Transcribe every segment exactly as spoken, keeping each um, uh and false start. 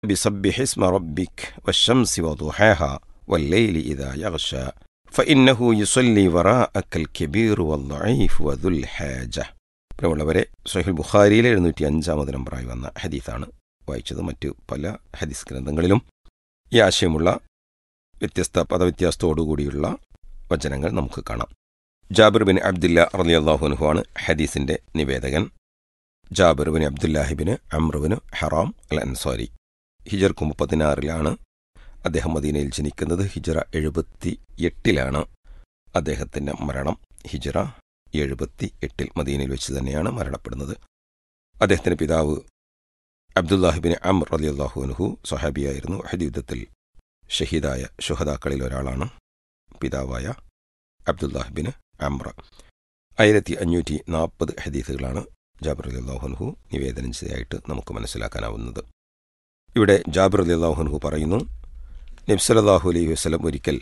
بسبح اسم ربك والشمس وضحاها والليل إذا يغشى فإنه يصلي وراءك الكبير والضعيف وذو الحاجة. പ്രിയമുള്ളവരെ, സ്വഹീഹുൽ ബുഖാരിയിലെ എഴുന്നൂറ്റി അഞ്ചാമത് നമ്പറായി വന്ന ഹദീസാണ് വായിച്ചത്. മറ്റു പല ഹദീസ് ഗ്രന്ഥങ്ങളിലും ഈ ആശയമുള്ള വ്യത്യസ്ത പദവ്യത്യാസത്തോടുകൂടിയുള്ള വചനങ്ങൾ നമുക്ക് കാണാം. ജാബിർ ബിൻ അബ്ദുല്ല റളിയല്ലാഹു അൻഹു ആണ് ഹദീസിന്റെ നിവേദകൻ. ജാബിർ ബിൻ അബ്ദുല്ലാഹിബിന് അംറുബിന് ഹറാം അൽ അൻസാരി. ഹിജർ പതിനാറിലാണ് അദ്ദേഹം മദീനയിൽ ജനിക്കുന്നത്. ഹിജറ എഴുപത്തി എട്ടിലാണ് അദ്ദേഹത്തിൻ്റെ മരണം. ഹിജറ എഴുപത്തി എട്ടിൽ മദീനയിൽ വെച്ച് തന്നെയാണ് മരണപ്പെടുന്നത്. അദ്ദേഹത്തിൻ്റെ പിതാവ് അബ്ദുല്ലാഹിബിൻ അംർ റളിയല്ലാഹു അൻഹു സ്വഹാബിയായിരുന്നു. ഉഹദ് യുദ്ധത്തിൽ ഷഹീദായ ശുഹദാക്കളിൽ ഒരാളാണ് പിതാവായ അബ്ദുല്ലാഹിബിൻ അംർ. ആയിരത്തി അഞ്ഞൂറ്റി നാൽപ്പത് ഹദീസുകളാണ് ജാബിർ റളിയല്ലാഹു അൻഹു നിവേദനം ചെയ്തതായിട്ട് നമുക്ക് മനസ്സിലാക്കാനാവുന്നത്. ഇവിടെ ജാബിർ റളിയല്ലാഹു അൻഹു പറയുന്നു, നബി സല്ലല്ലാഹു അലൈഹി വസല്ലം ഒരിക്കൽ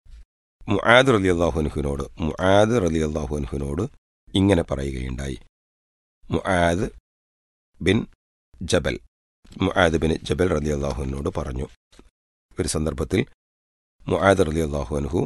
മുആദ് റളിയല്ലാഹു അൻഹുവിനോട് മുആദ് റളിയല്ലാഹു അൻഹുവിനോട് ഇങ്ങനെ പറയുകയുണ്ടായി. മുആദ് ബിൻ ജബൽ മുആദ് ബിൻ ജബൽ റളിയല്ലാഹു അൻഹുവിനോട് പറഞ്ഞു. ഒരു സന്ദർഭത്തിൽ മുആദ് റളിയല്ലാഹു അൻഹു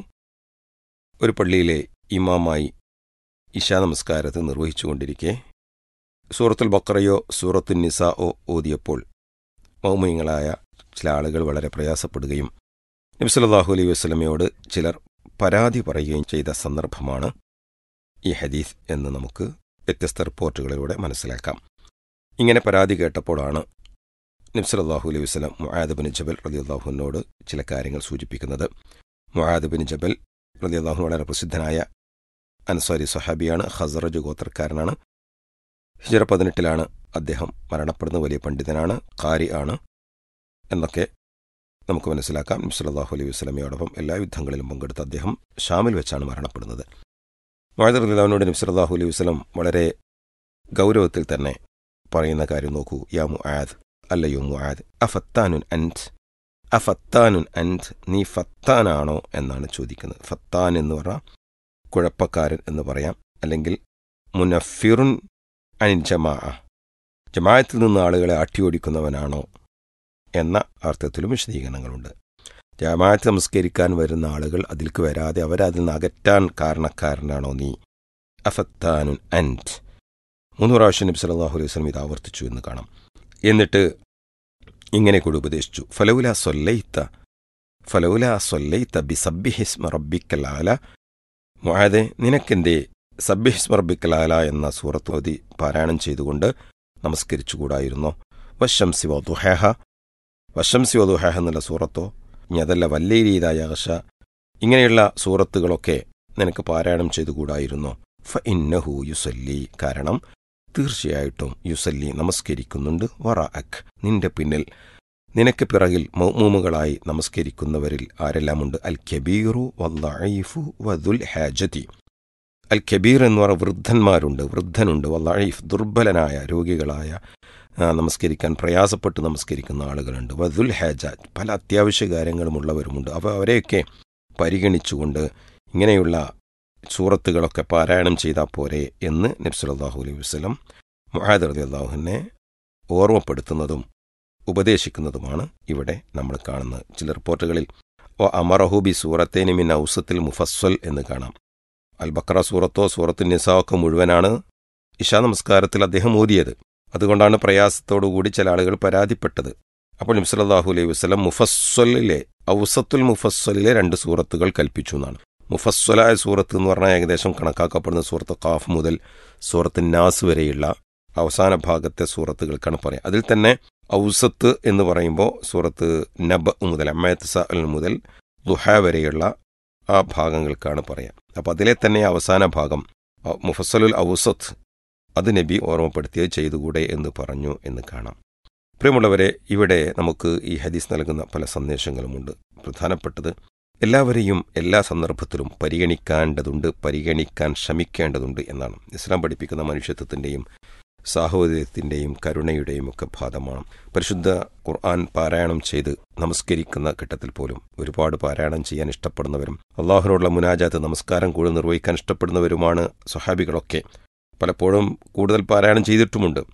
ഒരു പള്ളിയിലെ ഇമാമായി ഇശാ നമസ്കാരത്തെ നിർവഹിച്ചുകൊണ്ടിരിക്കെ സൂറത്തുൽ ബഖറയോ സൂറത്തുൻ നിസാഓ ഓതിയപ്പോൾ മൗമിയങ്ങളായ ചില ആളുകൾ വളരെ പ്രയാസപ്പെടുകയും നബി സല്ലല്ലാഹു അലൈഹി വസല്ലമയോട് ചിലർ പരാതി പറയുകയും ചെയ്ത സന്ദർഭമാണ് ഈ ഹദീസ് എന്ന് നമുക്ക് വ്യത്യസ്ത റിപ്പോർട്ടുകളിലൂടെ മനസ്സിലാക്കാം. ഇങ്ങനെ പരാതി കേട്ടപ്പോഴാണ് നബി സല്ലല്ലാഹു അലൈഹി വസല്ലം മുആദ് ബിൻ ജബൽ റളിയല്ലാഹു അൻഹുവിനോട് ചില കാര്യങ്ങൾ സൂചിപ്പിക്കുന്നത്. മുആദ് ബിൻ ജബൽ റളിയല്ലാഹു അൻഹു വളരെ പ്രസിദ്ധനായ അൻസാരി സ്വഹാബിയാണ്. ഖസ്റജ് ഗോത്രക്കാരനാണ്. ഹിജറ പതിനെട്ടിലാണ് അദ്ദേഹം മരണപ്പെടുന്ന. വലിയ പണ്ഡിതനാണ്, ഖാരി ആണ് എന്നൊക്കെ നമുക്ക് മനസ്സിലാക്കാം. നബി സല്ലല്ലാഹു അലൈഹി വസല്ലമയോടൊപ്പം എല്ലാ യുദ്ധങ്ങളിലും പങ്കെടുത്ത അദ്ദേഹം ഷാമിൽ വെച്ചാണ് മരണപ്പെടുന്നത്. മുആദ് റളിയല്ലാഹു അൻഹുവിനോട് നബി സല്ലല്ലാഹു അലൈഹി വസല്ലം വളരെ ഗൗരവത്തിൽ തന്നെ പറയുന്ന കാര്യം നോക്കൂ. യാ മുആദ്, അല്ലയോ മുആദ്, അഫത്താനുൻ അൻത് അഫത്താനുൻ അൻത് നീ ഫത്താനാണോ എന്നാണ് ചോദിക്കുന്നത്. ഫത്താൻ എന്ന് പറഞ്ഞാൽ കുഴപ്പക്കാരൻ എന്ന് പറയാം, അല്ലെങ്കിൽ മുനഫിറുൻ അനിൻ ജമാ ജമാഅത്തിൽ നിന്ന് ആളുകളെ ആട്ടിയോടിക്കുന്നവനാണോ എന്ന അർത്ഥത്തിലും വിശദീകരണങ്ങളുണ്ട്. ജമാഅത്ത് നമസ്കരിക്കാൻ വരുന്ന ആളുകൾ അതിൽക്ക് വരാതെ അവരതിൽ നിന്ന് അകറ്റാൻ കാരണക്കാരനാണോ നീ? അഫത്താനുൻ അൻത്. മൂന്ന് പ്രാവശ്യം നബി സല്ലല്ലാഹു അലൈഹി വസല്ലം ഇത് ആവർത്തിച്ചു എന്ന് കാണാം. എന്നിട്ട് ഇങ്ങനെ കൂടി ഉപദേശിച്ചു. ഫലൗല സ്വല്ലൈത ഫലൗല സ്വല്ലൈത ബിസബ്ബിഹിസ്മ റബ്ബിക്കൽ അഅല. മുആദേ, നിനക്കെന്തേ സബ്ബിഹിസ്മ റബ്ബിക്കൽ അഅല എന്ന സൂറത്ത് ഓതി പാരായണം ചെയ്തുകൊണ്ട് നമസ്കരിച്ചുകൂടായിരുന്നോ? വശംസി വദുഹാഹ വശംസി വദുഹാഹ എന്നുള്ള സൂറത്തോ ഇനി അതല്ല വല്ലൈലി ഇദാ യഗ്ഷ ഇങ്ങനെയുള്ള സൂറത്തുകളൊക്കെ നിനക്ക് പാരായണം ചെയ്തുകൂടായിരുന്നോ? ഫഇന്നഹു യുസല്ലി, കാരണം തീർച്ചയായിട്ടും യുസല്ലി നമസ്കരിക്കുന്നുണ്ട്, വറഅക് നിന്റെ പിന്നിൽ നിനക്ക് പിറകിൽ മൗമൂമുകളായി നമസ്കരിക്കുന്നവരിൽ ആരെല്ലാമുണ്ട്? അൽ കബീറു വദ്ദഈഫു വദുൽ ഹാജതി. അൽ കബീർ എന്ന് പറഞ്ഞ വൃദ്ധന്മാരുണ്ട്, വൃദ്ധനുണ്ട്. വദ്ദഈഫ് ദുർബലനായ രോഗികളായ നമസ്കരിക്കാൻ പ്രയാസപ്പെട്ട് നമസ്കരിക്കുന്ന ആളുകളുണ്ട്. വദുൽ ഹാജ പല അത്യാവശ്യ കാര്യങ്ങളുമുള്ളവരുമുണ്ട്. അപ്പോൾ അവരെയൊക്കെ പരിഗണിച്ചുകൊണ്ട് ഇങ്ങനെയുള്ള സൂറത്തുകളൊക്കെ പാരായണം ചെയ്താൽ പോരെ എന്ന് നബി സല്ലല്ലാഹു അലൈഹി വസല്ലം മുആദ് റളിയല്ലാഹു അൻഹുവിനെ ഓർമ്മപ്പെടുത്തുന്നതും ഉപദേശിക്കുന്നതുമാണ് ഇവിടെ നമ്മൾ കാണുന്നത്. ചില റിപ്പോർട്ടുകളിൽ ഓ അമറഹു ബി സൂറത്തേനി മിൻ ഔസത്തിൽ മുഫസ്സൽ എന്ന് കാണാം. അൽ ബഖറ സൂറത്തോ സൂറത്തുൻ നിസാ ഒക്കെ മുഴുവനാണ് ഇശാ നമസ്കാരത്തിൽ അദ്ദേഹം ഓതിയത്. അതുകൊണ്ടാണ് പ്രയാസത്തോടുകൂടി ചില ആളുകൾ പരാതിപ്പെട്ടത്. അപ്പോൾ നബി സല്ലല്ലാഹു അലൈഹി വസല്ലം മുഫസ്സലിലെ ഔസത്തുൽ മുഫസ്സലിലെ രണ്ട് സൂറത്തുകൾ കൽപ്പിച്ചു എന്നാണ്. മുഫസ്സലായ സൂറത്ത് എന്ന് പറഞ്ഞാൽ ഏകദേശം കണക്കാക്കപ്പെടുന്ന സൂറത്ത് ഖാഫ് മുതൽ സൂറത്ത് നാസ് വരെയുള്ള അവസാന ഭാഗത്തെ സൂറത്തുകൾക്കാണ് പറയാം. അതിൽ തന്നെ ഔസത്ത് എന്ന് പറയുമ്പോൾ സൂറത്ത് നബ മുതൽ അമ്മയത്ത് മുതൽ ദുഹ വരെയുള്ള ആ ഭാഗങ്ങൾക്കാണ് പറയാം. അപ്പം അതിലെ തന്നെ അവസാന ഭാഗം മുഫസ്സലുൽ ഔസത്ത് അത് നബി ഓർമ്മപ്പെടുത്തിയത് ചെയ്തുകൂടെ എന്ന് പറഞ്ഞു എന്ന് കാണാം. പ്രിയമുള്ളവരെ, ഇവിടെ നമുക്ക് ഈ ഹദീസ് നൽകുന്ന പല സന്ദേശങ്ങളുമുണ്ട്. പ്രധാനപ്പെട്ടത് എല്ലാവരെയും എല്ലാ സന്ദർഭത്തിലും പരിഗണിക്കേണ്ടതുണ്ട്, പരിഗണിക്കാൻ ശ്രമിക്കേണ്ടതുണ്ട് എന്നാണ്. ഇസ്ലാം പഠിപ്പിക്കുന്ന മനുഷ്യത്വത്തിൻ്റെയും സാഹോദര്യത്തിൻ്റെയും കരുണയുടെയും ഒക്കെ ഭാഗമാണ്. പരിശുദ്ധ ഖുർആൻ പാരായണം ചെയ്ത് നമസ്കരിക്കുന്ന ഘട്ടത്തിൽ പോലും ഒരുപാട് പാരായണം ചെയ്യാൻ ഇഷ്ടപ്പെടുന്നവരും അള്ളാഹുവിനോടുള്ള മുനാജാത്ത് നമസ്കാരം കൂടുതൽ നിർവഹിക്കാൻ ഇഷ്ടപ്പെടുന്നവരുമാണ് സ്വഹാബികളൊക്കെ. പലപ്പോഴും കൂടുതൽ പാരായണം ചെയ്തിട്ടുമുണ്ട്.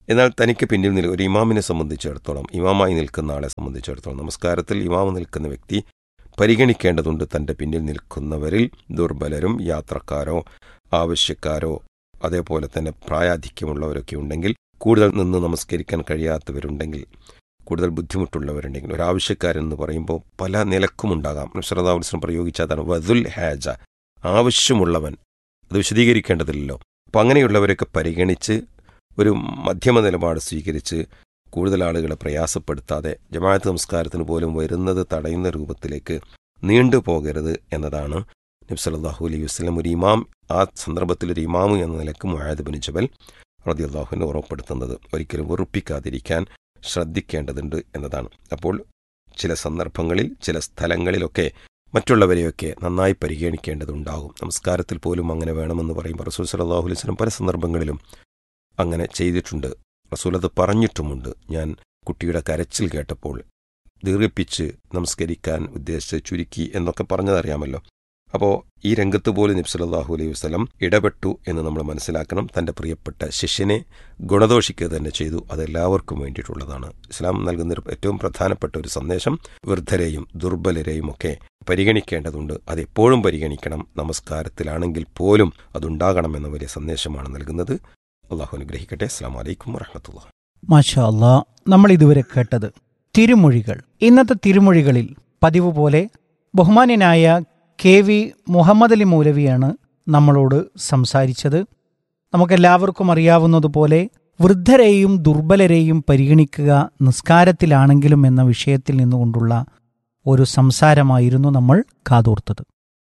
എന്നാൽ തനിക്ക് പിന്നിൽ നിൽ ഒരു ഇമാമിനെ സംബന്ധിച്ചിടത്തോളം, ഇമാമായി നിൽക്കുന്ന ആളെ സംബന്ധിച്ചിടത്തോളം നമസ്കാരത്തിൽ ഇമാമ് നിൽക്കുന്ന വ്യക്തി പരിഗണിക്കേണ്ടതുണ്ട് തൻ്റെ പിന്നിൽ നിൽക്കുന്നവരിൽ ദുർബലരും യാത്രക്കാരോ ആവശ്യക്കാരോ അതേപോലെ തന്നെ പ്രായാധിക്യമുള്ളവരൊക്കെ ഉണ്ടെങ്കിൽ, കൂടുതൽ നിന്ന് നമസ്കരിക്കാൻ കഴിയാത്തവരുണ്ടെങ്കിൽ, കൂടുതൽ ബുദ്ധിമുട്ടുള്ളവരുണ്ടെങ്കിൽ. ഒരാവശ്യക്കാരെന്ന് പറയുമ്പോൾ പല നിലക്കുമുണ്ടാകാം. നബി പ്രയോഗിച്ചതാണ് വദുൽ ഹാജ, ആവശ്യമുള്ളവൻ. അത് വിശദീകരിക്കേണ്ടതില്ലല്ലോ. അപ്പം അങ്ങനെയുള്ളവരൊക്കെ പരിഗണിച്ച് ഒരു മധ്യമ നിലപാട് സ്വീകരിച്ച് കൂടുതൽ ആളുകളെ പ്രയാസപ്പെടുത്താതെ ജമാഅത്ത് നമസ്കാരത്തിന് പോലും വരുന്നത് തടയുന്ന രൂപത്തിലേക്ക് നീണ്ടുപോകരുത് എന്നതാണ് നബി സല്ലല്ലാഹു അലൈഹി വസല്ലം ഒരു ഇമാം, ആ സന്ദർഭത്തിൽ ഒരു ഇമാമ് എന്ന നിലക്ക് മുആദ് ബിൻ ജബൽ റളിയല്ലാഹു അൻഹു ഉറപ്പെടുത്തുന്നത്. ഒരിക്കലും വെറുപ്പിക്കാതിരിക്കാൻ ശ്രദ്ധിക്കേണ്ടതുണ്ട് എന്നതാണ്. അപ്പോൾ ചില സന്ദർഭങ്ങളിൽ ചില സ്ഥലങ്ങളിലൊക്കെ മറ്റുള്ളവരെയൊക്കെ നന്നായി പരിഗണിക്കേണ്ടതുണ്ടാകും. നമസ്കാരത്തിൽ പോലും അങ്ങനെ വേണമെന്ന് പറയുമ്പോൾ റസൂൽ സല്ലല്ലാഹു അലൈഹി വസല്ലം പല സന്ദർഭങ്ങളിലും അങ്ങനെ ചെയ്തിട്ടുണ്ട്. റസൂൽ അത് പറഞ്ഞിട്ടുമുണ്ട്. ഞാൻ കുട്ടിയുടെ കരച്ചിൽ കേട്ടപ്പോൾ ദീർഘിപ്പിച്ച് നമസ്കരിക്കാൻ ഉദ്ദേശിച്ച് ചുരുക്കി എന്നൊക്കെ പറഞ്ഞതറിയാമല്ലോ. അപ്പോൾ ഈ രംഗത്ത് പോലും നബി സല്ലല്ലാഹു അലൈഹി വസല്ലം ഇടപെട്ടു എന്ന് നമ്മൾ മനസ്സിലാക്കണം. തൻ്റെ പ്രിയപ്പെട്ട ശിഷ്യനെ ഗുണദോഷിക്കുക തന്നെ ചെയ്തു. അതെല്ലാവർക്കും വേണ്ടിയിട്ടുള്ളതാണ്. ഇസ്ലാം നൽകുന്ന ഏറ്റവും പ്രധാനപ്പെട്ട ഒരു സന്ദേശം വൃദ്ധരെയും ദുർബലരെയും ഒക്കെ പരിഗണിക്കേണ്ടതുണ്ട്. അതെപ്പോഴും പരിഗണിക്കണം. നമസ്കാരത്തിലാണെങ്കിൽ പോലും അതുണ്ടാകണമെന്ന വലിയ സന്ദേശമാണ് നൽകുന്നത്. അള്ളാഹു അനുഗ്രഹിക്കട്ടെ. അസ്സലാമു അലൈക്കും വറഹ്മത്തുള്ളാഹി. മാഷാ അല്ലാഹ്. നമ്മൾ ഇതുവരെ കേട്ടത് തിരുമൊഴികൾ. ഇന്നത്തെ തിരുമൊഴികളിൽ പതിവ് പോലെ ബഹുമാന്യനായ കെ വി മുഹമ്മദ് അലി മൗലവിയാണ് നമ്മളോട് സംസാരിച്ചത്. നമുക്കെല്ലാവർക്കും അറിയാവുന്നതുപോലെ വൃദ്ധരെയും ദുർബലരെയും പരിഗണിക്കുക നിസ്കാരത്തിലാണെങ്കിലും എന്ന വിഷയത്തിൽ നിന്നുകൊണ്ടുള്ള ഒരു സംസാരമായിരുന്നു നമ്മൾ കാതോർത്തത്.